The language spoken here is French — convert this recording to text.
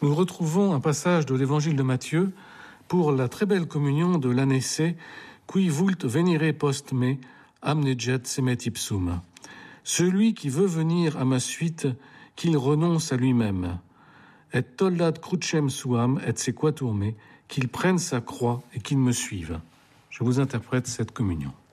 Nous retrouvons un passage de l'évangile de Matthieu pour la très belle communion de l'anesse qui vult venire post me amneget semet ipsum. Celui qui veut venir à ma suite, qu'il renonce à lui-même. Et tollat crucem suam et sequatur me, qu'il prenne sa croix et qu'il me suive. Je vous interprète cette communion.